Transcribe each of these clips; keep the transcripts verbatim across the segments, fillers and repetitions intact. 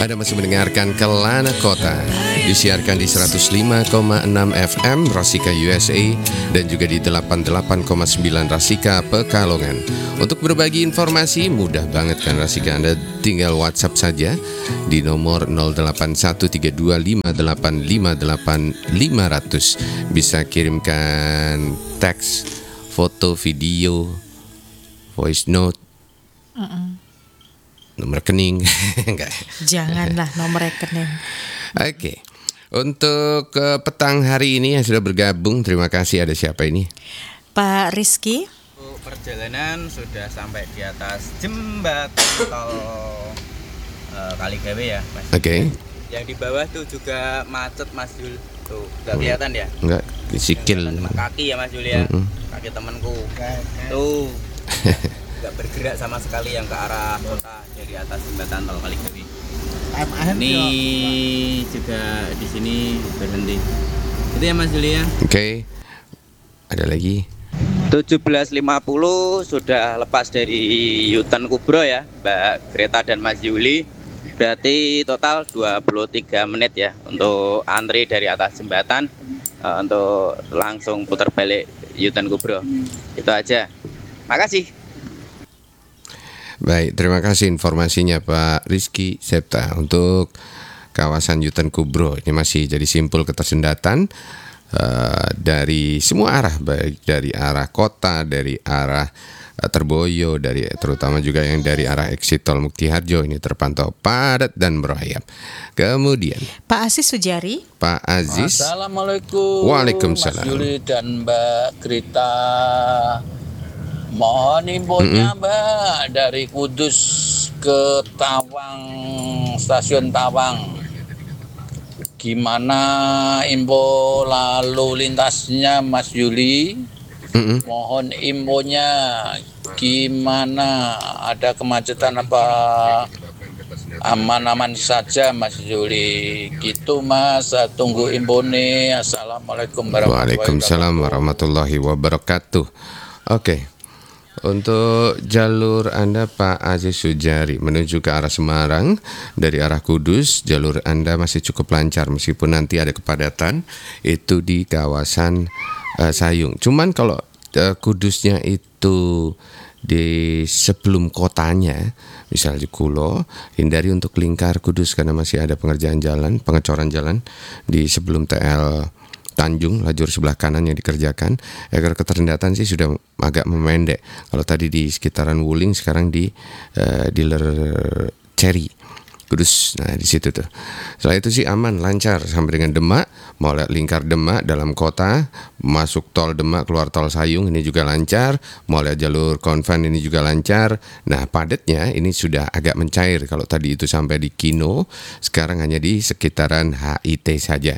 Anda masih mendengarkan Kelana Kota, disiarkan di seratus lima koma enam F M Rasika U S A dan juga di delapan puluh delapan koma sembilan Rasika Pekalongan. Untuk berbagi informasi mudah banget kan Rasika, Anda tinggal WhatsApp saja di nomor nol delapan satu tiga dua lima delapan lima delapan lima nol nol. Bisa kirimkan teks, foto, video, voice note, Mm-mm. nomor rekening. Enggak. Janganlah nomor rekening. Oke. Untuk uh, petang hari ini yang sudah bergabung, terima kasih. Ada siapa ini? Pak Rizky. Perjalanan sudah sampai di atas jembatan tol uh, Kaligawe ya, Mas. Oke. Okay. Yang di bawah tuh juga macet, Mas Jul. Tuh, enggak kelihatan ya? Enggak, sikil. Cuma kaki ya, Mas Jul ya. Mm-mm. Kaki temanku. Tuh. Enggak bergerak sama sekali yang ke arah kota dari atas jembatan tol Kaligawe. Ini juga di sini berhenti. Itu ya Mas Juli ya. Oke. Okay. Ada lagi. tujuh belas lima puluh sudah lepas dari U-turn Kubro ya, Mbak Greta dan Mas Yuli. Berarti total dua puluh tiga menit ya untuk antri dari atas jembatan uh, untuk langsung putar balik U-turn Kubro. Itu aja. Makasih. Baik, terima kasih informasinya Pak Rizky Septa. Untuk kawasan U-turn Kubro ini masih jadi simpul ketersendatan uh, dari semua arah, baik dari arah kota, dari arah uh, Terboyo, dari terutama juga yang dari arah exit tol Muktiharjo ini terpantau padat dan berayap. Kemudian Pak Aziz Sujari. Pak Aziz. Assalamualaikum. Waalaikumsalam. Mas Yuli dan Mbak Grita. Mohon infonya Mbak dari Kudus ke Tawang, stasiun Tawang. Gimana info lalu lintasnya Mas Yuli? Mm-mm. Mohon infonya gimana, ada kemacetan apa aman-aman saja Mas Yuli? Gitu Mas, saya tunggu info nih. Assalamualaikum warahmatullahi wabarakatuh. Waalaikumsalam warahmatullahi wabarakatuh. Oke. Untuk jalur Anda Pak Aziz Sujari menuju ke arah Semarang dari arah Kudus, jalur Anda masih cukup lancar meskipun nanti ada kepadatan itu di kawasan uh, Sayung. Cuman kalau uh, Kudusnya itu di sebelum kotanya, misalnya di Kulo, hindari untuk lingkar Kudus karena masih ada pengerjaan jalan, pengecoran jalan di sebelum T L Tanjung, lajur sebelah kanan yang dikerjakan. Agar ketersendatan sih sudah agak memendek. Kalau tadi di sekitaran Wuling, sekarang di uh, dealer Cherry Kudus. Nah di situ tuh. Setelah itu sih aman, lancar sampai dengan Demak. Mau lihat lingkar Demak dalam kota, masuk tol Demak, keluar tol Sayung ini juga lancar. Mau lihat jalur konven ini juga lancar. Nah padatnya ini sudah agak mencair. Kalau tadi itu sampai di Kino, sekarang hanya di sekitaran H I T saja.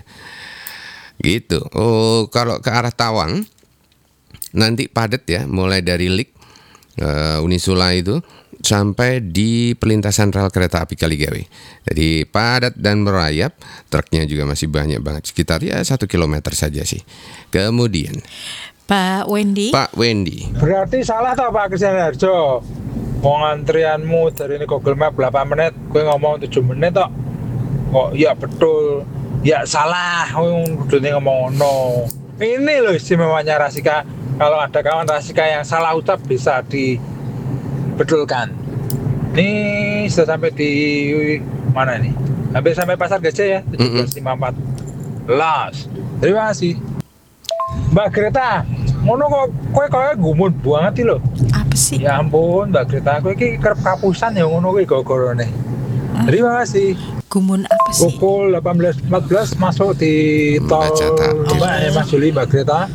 Gitu. Oh, kalau ke arah Tawang nanti padat ya, mulai dari Lik uh, Unisula itu sampai di perlintasan rel kereta api Kaligawe. Jadi padat dan merayap, truknya juga masih banyak banget, sekitar ya satu kilometer saja sih. Kemudian Pak Wendy. Pak Wendy. Berarti salah tau Pak Kristian Harjo. Mau antrianmu dari ini Google Map delapan menit, gue ngomong tujuh menit tok. Kok ya betul. Ya salah, udah ngomong no. Ini loh istimewanya Rasika. Kalau ada kawan Rasika yang salah ucap bisa dibetulkan. Ini sudah sampai di mana nih? Hampir sampai Pasar Gajah ya, tujuh belas lima puluh empat. Las. Terima kasih. Mbak Greta, ngono kok kowe kowe gumun banget lho. Apa sih? Ya ampun, Mbak Greta, kowe iki kerep kapusan ya ngono kuwi gara-garane. Terima kasih. Gumun apa sih? Pukul delapan belas empat belas masuk di tol Mbak ya Mas Juli, Mbak Greta.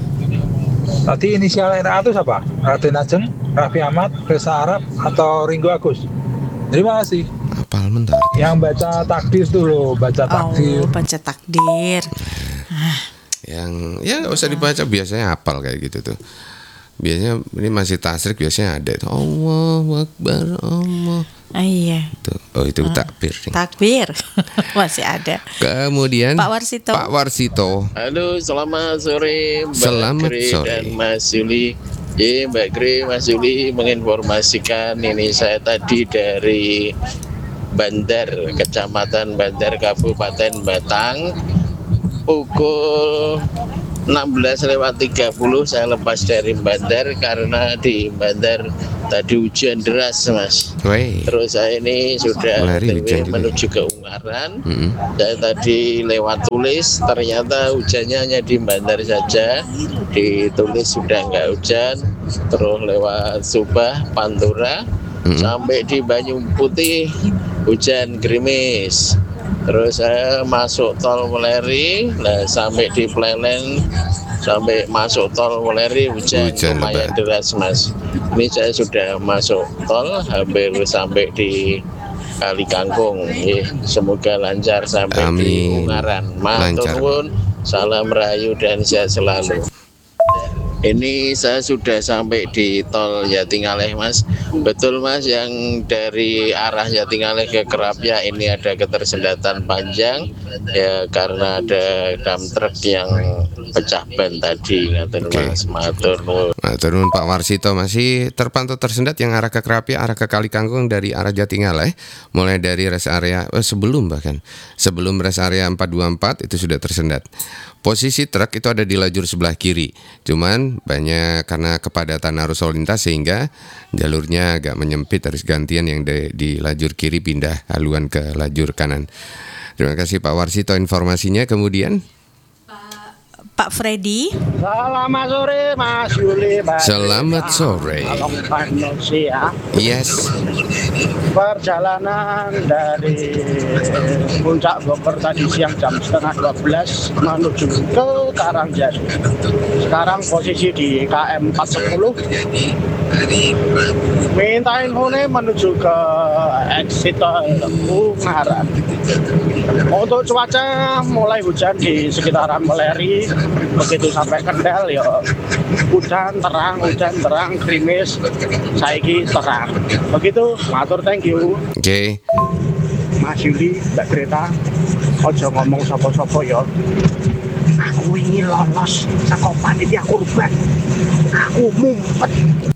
Tadi inisial R A itu siapa? Raden Ajeng, Raffi Ahmad, Reza Arab, atau Ringo Agus? Terima kasih. Apal mentar. Yang baca takdir tuh loh, baca takdir. Oh, baca takdir. Yang ya nggak usah dibaca, biasanya hafal kayak gitu tuh. Biasanya ini masih tasrik, biasanya ada itu Allahu Akbar, Allah. Ah, iya. Tuh. Oh itu Hmm. takbir. Takbir. Masih ada. Kemudian Pak Warsito. Pak Warsito. Halo, selamat sore Mbak Selamat Gri sore. dan Mas Yuli. Ya, Mbak Gri, Mas Yuli menginformasikan ini saya tadi dari Bandar, Kecamatan Bandar, Kabupaten Batang. Pukul enam belas lewat tiga puluh saya lepas dari Bandar karena di Bandar tadi hujan deras, Mas. Wey. Terus saya ini sudah Lari O T W hujan juga menuju ke Ungaran. Mm-mm. Saya tadi lewat tulis, ternyata hujannya hanya di Bandar saja. Ditulis sudah nggak hujan. Terus lewat Subah, Pantura, Mm-mm. sampai di Banyu Putih hujan gerimis. Terus saya masuk tol Weleri, nah sampai di Plenen, sampai masuk tol Weleri hujan, Hujan lumayan lebat. deras, Mas. Ini saya sudah masuk tol, hampir sampai di Kali Kangkung. Eh, semoga lancar sampai di Amin. Ungaran. Lancar. Matur nuwun, salam rahayu dan sehat selalu. Ini saya sudah sampai di tol Jatingaleh, Mas. Betul, Mas, yang dari arah Jatingaleh ke Kerapia ini ada ketersendatan panjang ya karena ada dam truk yang pecah ban tadi. Ngaten, Oke. Mas, matur nuwun. Matur nuwun Pak Warsito, masih terpantau tersendat yang arah ke Kerapia, arah ke Kali Kangkung dari arah Jatingaleh, mulai dari rest area eh, sebelum bahkan sebelum rest area empat dua empat itu sudah tersendat. Posisi truk itu ada di lajur sebelah kiri, cuman banyak karena kepadatan arus lalu lintas sehingga jalurnya agak menyempit, harus gantian yang di, di lajur kiri pindah haluan ke lajur kanan. Terima kasih Pak Warsito informasinya. Kemudian Pak Freddy. Selamat sore Mas Yuli. Mbak Selamat Rita. sore. Salam manusia. Yes. Perjalanan dari Puncak Bogor tadi siang jam setengah dua belas menuju ke Karangjati. Sekarang posisi di K M empat sepuluh. Minta infonya menuju ke exit Ungaran. Untuk cuaca mulai hujan di sekitaran Weleri, begitu sampai Kendal ya hujan terang, hujan terang, gerimis, saiki terang. Begitu, matur thank you. Oke. Mas Yuli, Mbak Greta, ojo ngomong sopo-sopo ya. Aku ingin lolos saka panitia kurban. Aku mumpet.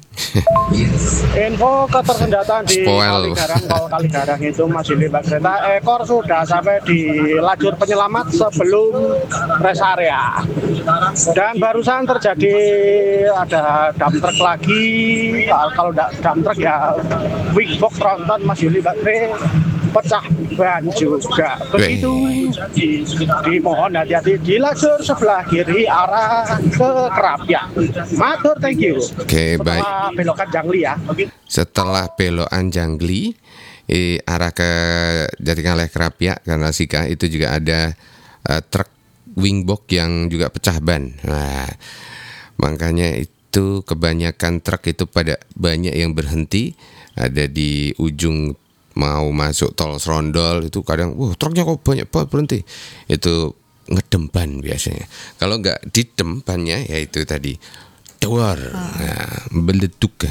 Info ketersendatan di Spoil. Kaligarang, Tol Kaligarang itu Mas Yuli, Mbak Greta, ekor sudah sampai di lajur penyelamat sebelum rest area. Dan barusan terjadi ada dump truck lagi. Kalau tidak dump truck ya big box tronton Mas Yuli, Mbak Greta, pecah ban juga. Begitu, di, dimohon hati-hati di lajur sebelah kiri arah ke Kerapia. Matur, thank you. Oke, baik. Setelah belokan Jangli ya. Setelah belokan Jangli eh, arah ke Jatingaleh Kerapia karena Sika itu juga ada eh, truk wingbox yang juga pecah ban. Nah, makanya itu kebanyakan truk itu pada banyak yang berhenti ada di ujung mau masuk tol Serondol itu kadang wah truknya kok banyak banget berhenti. Itu ngedem ban biasanya. Kalau nggak didem bannya ya itu tadi door, nah, meleduk.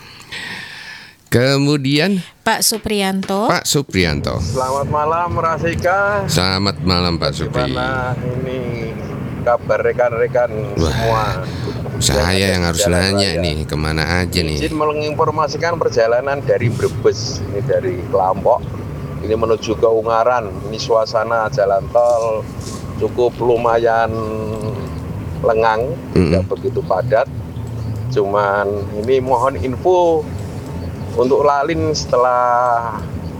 Kemudian Pak Supriyanto. Pak Supriyanto. Selamat malam Rasika. Selamat malam Pak Supri. Gimana ini kabar rekan-rekan Wah, semua? Saya yang harus Jalan nanya raya. nih kemana aja nih. Izin menginformasikan perjalanan dari Brebes, ini dari Kelampok, ini menuju ke Ungaran. Ini suasana jalan tol cukup lumayan lengang, tidak Mm-mm. begitu padat. Cuman ini mohon info untuk lalin setelah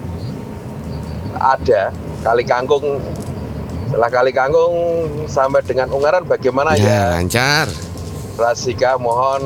ada Kali Kangkung, setelah Kali Kangkung sampai dengan Ungaran bagaimana Ya, ya? lancar. Rasika mohon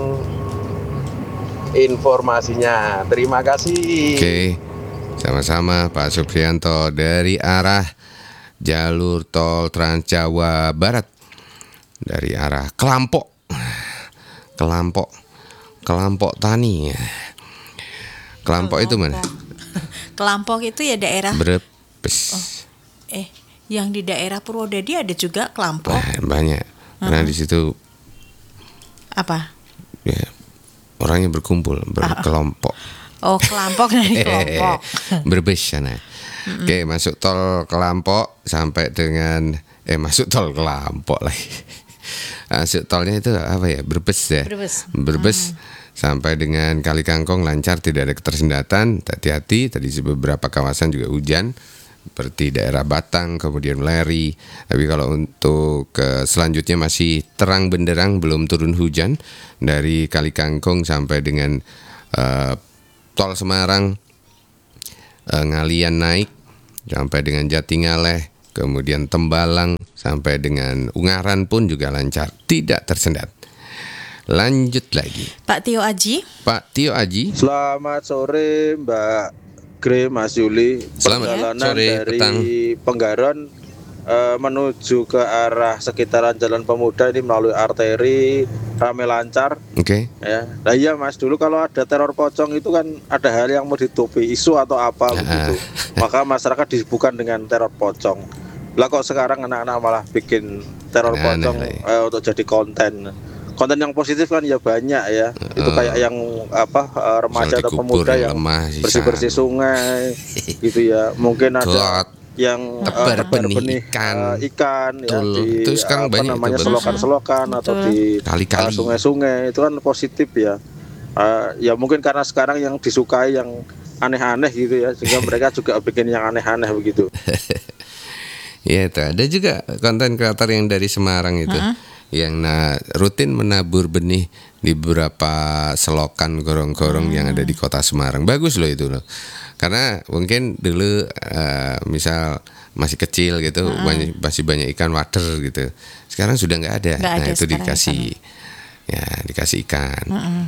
informasinya. Terima kasih. Oke. Sama-sama Pak Supriyanto dari arah jalur tol Trans Jawa Barat. Dari arah Kelampok. Kelampok. Kelampok Tani. Kelampok itu mana? Kelampok itu ya daerah Brebes. eh yang di daerah Purwodadi ada juga Kelampok. Nah, banyak. Karena di situ Apa? ya orangnya berkumpul berkelompok. Oh, Kelampok dari kelompok. Brebes sana. Oke, masuk tol Kelampok sampai dengan eh masuk tol Kelampok lagi. Masuk tolnya itu apa ya? Brebes ya. Brebes. Brebes sampai dengan Kali Kangkung lancar, tidak ada ketersendatan. Hati-hati, tadi di beberapa kawasan juga hujan seperti daerah Batang, kemudian Leri. Tapi kalau untuk ke selanjutnya masih terang benderang, belum turun hujan dari Kali Kangkung sampai dengan uh, Tol Semarang, uh, Ngalian naik sampai dengan Jatingaleh, kemudian Tembalang sampai dengan Ungaran pun juga lancar, tidak tersendat. Lanjut lagi. Pak Tio Aji. Pak Tio Aji. Selamat sore Mbak Gre, Mas Yuli. Selamat Perjalanan sore, dari petang. Penggaron eh, menuju ke arah sekitaran Jalan Pemuda ini melalui arteri rame lancar. Oke. Ya, nah iya Mas, dulu kalau ada teror pocong itu kan ada hal yang mau ditutupi, isu atau apa Ah. begitu. Maka masyarakat disibukkan dengan teror pocong. Lah kok sekarang anak-anak malah bikin teror Aneh-aneh pocong lah ya. eh, untuk jadi konten. Konten yang positif kan ya banyak ya. Itu kayak yang apa eh, remaja Misal atau dikubur pemuda yang yang lemah, sisa. bersih-bersih sungai gitu ya. Mungkin ada Got, yang tebar eh, tebar benih benih ikan. eh, ikan ya Betul. di Itu sekarang apa banyak itu, namanya betul. selokan-selokan atau Betul. di Kali-kali. eh, sungai-sungai itu kan positif ya. Eh, ya mungkin karena sekarang yang disukai yang aneh-aneh gitu ya, sehingga mereka juga bikin yang aneh-aneh begitu. Ya itu ada juga konten kreator yang dari Semarang itu, yang nah, rutin menabur benih di beberapa selokan gorong-gorong yang ada di kota Semarang. Bagus loh itu loh, karena mungkin dulu eh, misal masih kecil gitu, banyak- masih banyak ikan wader gitu. Sekarang sudah nggak ada. Nggak Nah ada itu sekarang dikasih, ya dikasih ikan.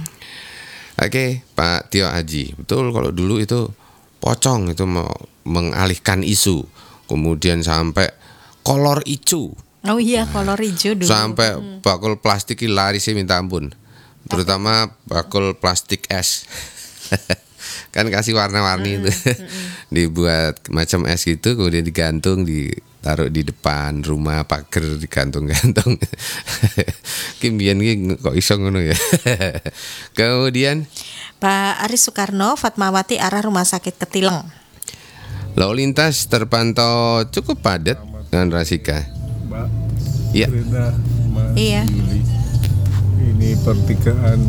Oke, Pak Tio Aji, betul kalau dulu itu pocong itu mau mengalihkan isu, kemudian sampai kolor ijo, Oh iya, kolor hijau dulu. sampai bakul plastik ini laris sih minta ampun, terutama bakul plastik es. Kan kasih warna-warni itu, dibuat macam es gitu, kemudian digantung, ditaruh di depan rumah, pagar digantung-gantung. Kimbian ki kok iso ngono ya. Kemudian Pak Aris Soekarno, Fatmawati arah Rumah Sakit Ketileng. lalu lintas terpantau cukup padat dengan Rasika. Mbak Iya. Rena, Mas Iya. Yuli. Ini pertigaan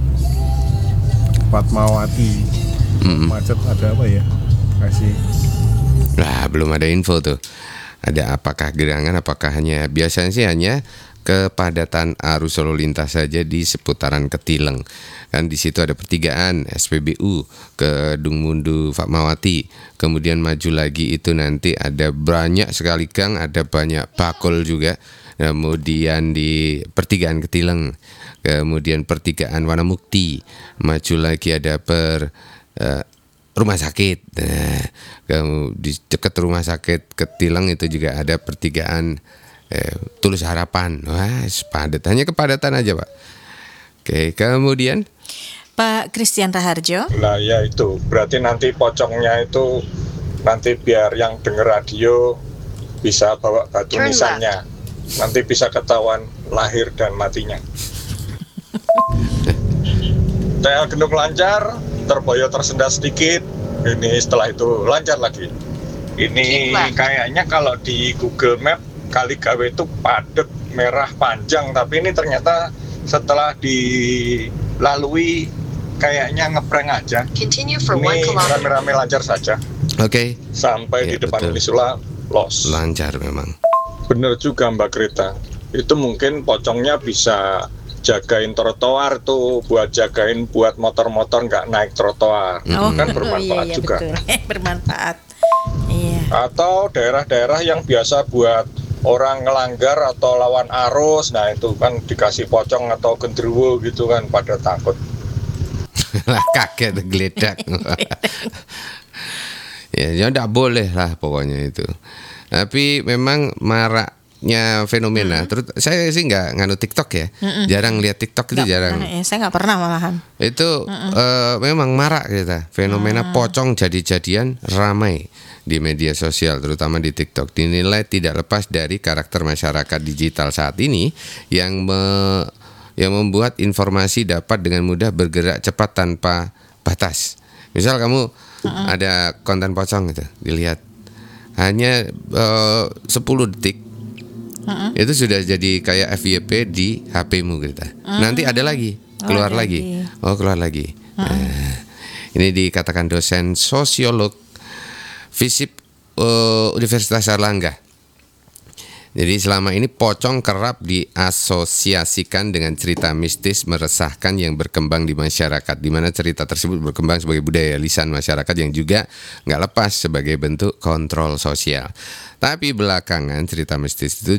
Fatmawati. Mm-mm. Macet ada apa ya? Kasih. Lah belum ada info tuh. Ada apakah gerangan, apakah hanya biasanya sih hanya kepadatan arus lalu lintas saja di seputaran Ketileng. Kan di situ ada pertigaan S P B U ke Dungmundu Fatmawati. Kemudian maju lagi itu nanti ada banyak sekali gang, ada banyak bakul juga. Kemudian di pertigaan Ketileng, kemudian pertigaan Wanamukti, maju lagi ada per eh, rumah sakit. Nah, kemudian di dekat rumah sakit Ketileng itu juga ada pertigaan eh, Tulus Harapan. Wah, padat, hanya kepadatan aja, Pak. Oke, kemudian Pak Christian Raharjo. Lah ya itu, berarti nanti pocongnya itu nanti biar yang denger radio bisa bawa batu nisannya. Nanti bisa ketahuan lahir dan matinya. T L Gendung lancar, Terboyo tersendat sedikit. Ini setelah itu lancar lagi. Ini kayaknya kalau di Google Map Kali Gawe itu padat, merah, panjang. Tapi ini ternyata setelah dilalui kayaknya ngeprank aja. Ini rame-rame lancar saja. oke, Sampai Ya, di depan betul. Unisula los. lancar memang. Bener juga Mbak Greta. Itu mungkin pocongnya bisa jagain trotoar tuh, buat jagain buat motor-motor nggak naik trotoar. Oh, Kan bermanfaat iya, iya, juga. betul. Bermanfaat. Iya. Atau daerah-daerah yang biasa buat orang ngelanggar atau lawan arus, nah itu kan dikasih pocong atau genderuwo gitu kan, pada takut. Lah kaget geledak. Ya, ya enggak boleh lah pokoknya itu. Tapi memang maraknya fenomena. Terus saya sih nggak nganut TikTok ya. Jarang lihat TikTok itu Nggak jarang. pernah ya, saya nggak pernah malahan. Itu eh, memang marak kita. Fenomena pocong jadi-jadian ramai di media sosial, terutama di TikTok. Dinilai tidak lepas dari karakter masyarakat digital saat ini yang me- yang membuat informasi dapat dengan mudah bergerak cepat tanpa batas. Misal kamu ada konten pocong gitu, dilihat hanya eh, sepuluh detik, itu sudah jadi kayak F Y P di H P-mu gitu. Nanti ada lagi Keluar ada lagi. lagi. Oh, keluar lagi. Nah, ini dikatakan dosen sosiolog FISIP uh, Universitas Airlangga. Jadi selama ini pocong kerap diasosiasikan dengan cerita mistis meresahkan yang berkembang di masyarakat, di mana cerita tersebut berkembang sebagai budaya lisan masyarakat yang juga nggak lepas sebagai bentuk kontrol sosial. Tapi belakangan cerita mistis itu